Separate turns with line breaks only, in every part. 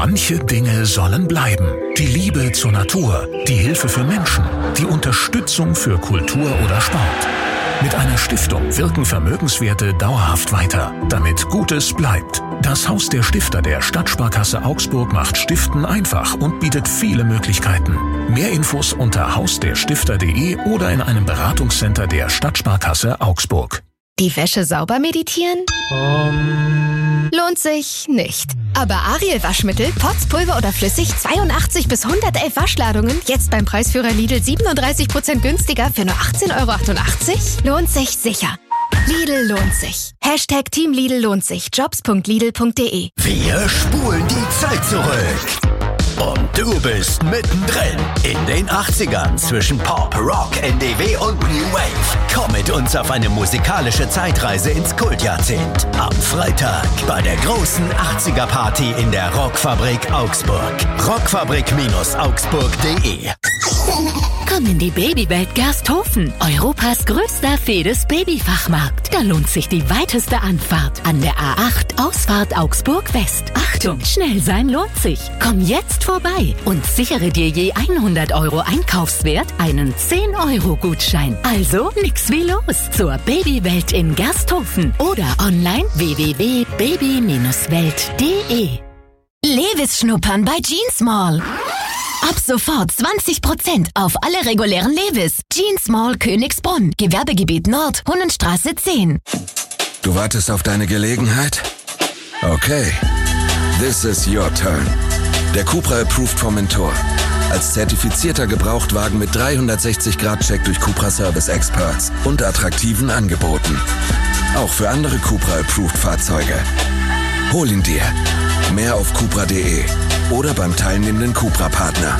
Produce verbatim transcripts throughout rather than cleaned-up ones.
Manche Dinge sollen bleiben. Die Liebe zur Natur, die Hilfe für Menschen, die Unterstützung für Kultur oder Sport. Mit einer Stiftung wirken Vermögenswerte dauerhaft weiter, damit Gutes bleibt. Das Haus der Stifter der Stadtsparkasse Augsburg macht Stiften einfach und bietet viele Möglichkeiten. Mehr Infos unter haus der stifter punkt de oder in einem Beratungscenter der Stadtsparkasse Augsburg.
Die Wäsche sauber meditieren?
Um.
Lohnt sich nicht. Aber Ariel Waschmittel, Pots, Pulver oder flüssig, zweiundachtzig bis hundertelf Waschladungen, jetzt beim Preisführer Lidl siebenunddreißig Prozent günstiger für nur achtzehn Euro achtundachtzig? Lohnt sich sicher. Lidl lohnt sich. Hashtag Team Lidl lohnt sich. jobs punkt lidl punkt de.
Wir spulen die Zeit zurück. Und du bist mittendrin in den achtzigern zwischen Pop, Rock, N D W und New Wave. Komm mit uns auf eine musikalische Zeitreise ins Kultjahrzehnt. Am Freitag bei der großen achtziger-Party in der Rockfabrik Augsburg. rockfabrik Augsburg punkt de.
Komm in die Babywelt Gersthofen, Europas größter Fedes-Babyfachmarkt. Da lohnt sich die weiteste Anfahrt an der A acht Ausfahrt Augsburg West. Achtung, schnell sein lohnt sich. Komm jetzt vorbei und sichere dir je hundert Euro Einkaufswert einen zehn Euro Gutschein. Also nix wie los zur Babywelt in Gersthofen oder online w w w punkt baby welt punkt de.
Levis schnuppern bei Jeans Mall. Ab sofort zwanzig Prozent auf alle regulären Levis. Jeans Mall Königsbrunn, Gewerbegebiet Nord, Hunnenstraße zehn.
Du wartest auf deine Gelegenheit? Okay. This is your turn. Der Cupra Approved vom Mentor. Als zertifizierter Gebrauchtwagen mit dreihundertsechzig Grad Check durch Cupra Service Experts und attraktiven Angeboten. Auch für andere Cupra Approved Fahrzeuge. Hol ihn dir. Mehr auf cupra punkt de oder beim teilnehmenden Cupra-Partner.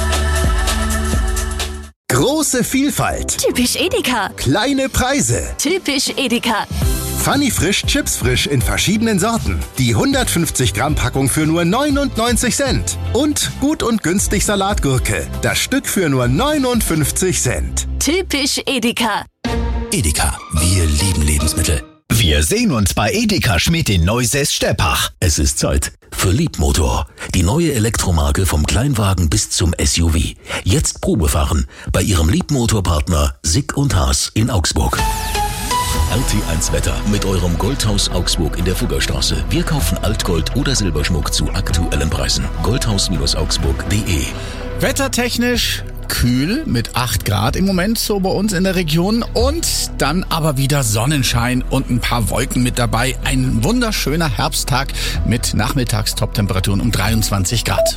Große Vielfalt.
Typisch Edeka.
Kleine Preise.
Typisch Edeka.
Funny Frisch Chips Frisch in verschiedenen Sorten. Die hundertfünfzig Gramm Packung für nur neunundneunzig Cent. Und gut und günstig Salatgurke. Das Stück für nur neunundfünfzig Cent.
Typisch Edeka.
Edeka, wir lieben Lebensmittel. Wir sehen uns bei Edeka Schmidt in Neusäß-Steppach.
Es ist Zeit für Liebmotor. Die neue Elektromarke vom Kleinwagen bis zum S U V. Jetzt Probefahren bei Ihrem Liebmotorpartner Sick und Haas in Augsburg. R T eins Wetter mit eurem Goldhaus Augsburg in der Fuggerstraße. Wir kaufen Altgold oder Silberschmuck zu aktuellen Preisen. goldhaus augsburg punkt de.
Wettertechnisch kühl mit acht Grad im Moment so bei uns in der Region und dann aber wieder Sonnenschein und ein paar Wolken mit dabei. Ein wunderschöner Herbsttag mit Nachmittagstoptemperaturen um dreiundzwanzig Grad.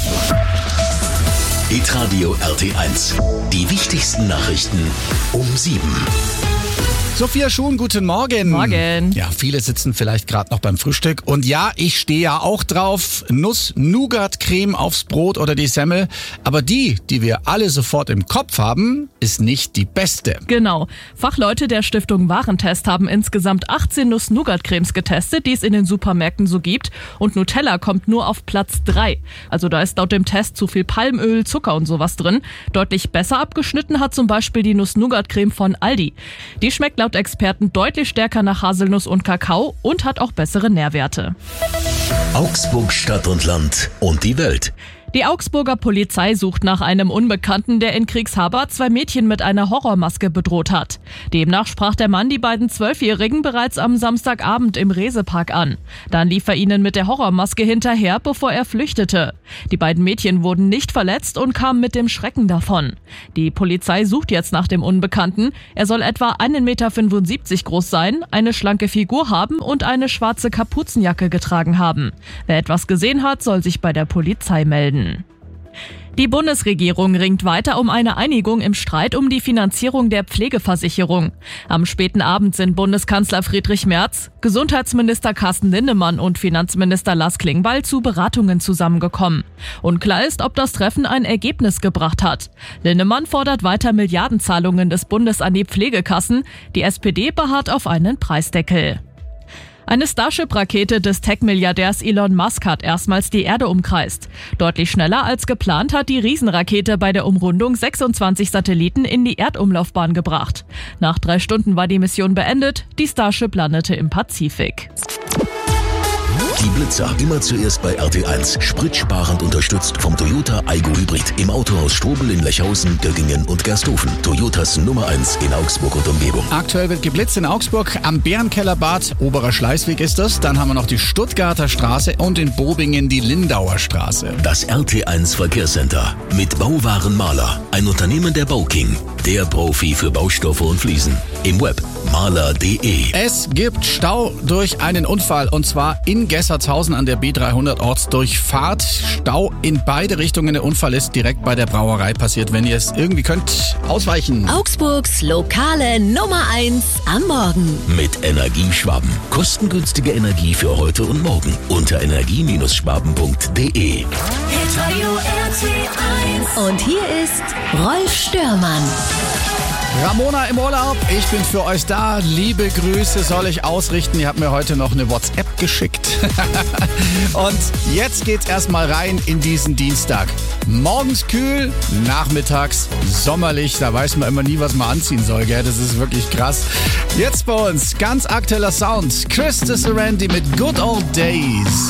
Hitradio R T eins. Die wichtigsten Nachrichten um sieben.
Sophia Schuhn, guten Morgen.
Morgen.
Ja, viele sitzen vielleicht gerade noch beim Frühstück. Und ja, ich stehe ja auch drauf. Nuss-Nougat-Creme aufs Brot oder die Semmel. Aber die, die wir alle sofort im Kopf haben, ist nicht die beste.
Genau. Fachleute der Stiftung Warentest haben insgesamt achtzehn Nuss-Nougat-Cremes getestet, die es in den Supermärkten so gibt. Und Nutella kommt nur auf Platz drei. Also da ist laut dem Test zu viel Palmöl, Zucker und sowas drin. Deutlich besser abgeschnitten hat zum Beispiel die Nuss-Nougat-Creme von Aldi. Die schmeckt laut Experten deutlich stärker nach Haselnuss und Kakao und hat auch bessere Nährwerte.
Augsburg Stadt und Land und die Welt.
Die Augsburger Polizei sucht nach einem Unbekannten, der in Kriegshaber zwei Mädchen mit einer Horrormaske bedroht hat. Demnach sprach der Mann die beiden Zwölfjährigen bereits am Samstagabend im Resepark an. Dann lief er ihnen mit der Horrormaske hinterher, bevor er flüchtete. Die beiden Mädchen wurden nicht verletzt und kamen mit dem Schrecken davon. Die Polizei sucht jetzt nach dem Unbekannten. Er soll etwa einen Meter fünfundsiebzig groß sein, eine schlanke Figur haben und eine schwarze Kapuzenjacke getragen haben. Wer etwas gesehen hat, soll sich bei der Polizei melden. Die Bundesregierung ringt weiter um eine Einigung im Streit um die Finanzierung der Pflegeversicherung. Am späten Abend sind Bundeskanzler Friedrich Merz, Gesundheitsminister Carsten Linnemann und Finanzminister Lars Klingbeil zu Beratungen zusammengekommen. Unklar ist, ob das Treffen ein Ergebnis gebracht hat. Linnemann fordert weiter Milliardenzahlungen des Bundes an die Pflegekassen. Die S P D beharrt auf einen Preisdeckel. Eine Starship-Rakete des Tech-Milliardärs Elon Musk hat erstmals die Erde umkreist. Deutlich schneller als geplant hat die Riesenrakete bei der Umrundung sechsundzwanzig Satelliten in die Erdumlaufbahn gebracht. Nach drei Stunden war die Mission beendet. Die Starship landete im Pazifik.
Die Blitzer, immer zuerst bei R T eins. Spritsparend unterstützt vom Toyota Aygo Hybrid. Im Autohaus Strobel in Lechhausen, Göggingen und Gersthofen. Toyotas Nummer eins in Augsburg und Umgebung.
Aktuell wird geblitzt in Augsburg am Bärenkellerbad. Oberer Schleißweg ist das. Dann haben wir noch die Stuttgarter Straße und in Bobingen die Lindauer Straße.
Das R T eins Verkehrscenter mit Bauwarenmaler. Ein Unternehmen der Bauking. Der Profi für Baustoffe und Fliesen. Im Web maler punkt de.
Es gibt Stau durch einen Unfall und zwar in Gessertshausen an der B dreihundert Ortsdurchfahrt. Stau in beide Richtungen. Der Unfall ist direkt bei der Brauerei passiert. Wenn ihr es irgendwie könnt, ausweichen.
Augsburgs lokale Nummer eins am Morgen.
Mit Energieschwaben. Kostengünstige Energie für heute und morgen. Unter energie Schwaben punkt de.
Und hier ist Rolf Störmann.
Ramona im Urlaub, ich bin für euch da. Liebe Grüße soll ich ausrichten. Ihr habt mir heute noch eine WhatsApp geschickt. Und jetzt geht's erstmal rein in diesen Dienstag. Morgens kühl, nachmittags sommerlich. Da weiß man immer nie, was man anziehen soll, gell? Das ist wirklich krass. Jetzt bei uns ganz aktueller Sound. Chris de Serendi mit Good Old Days.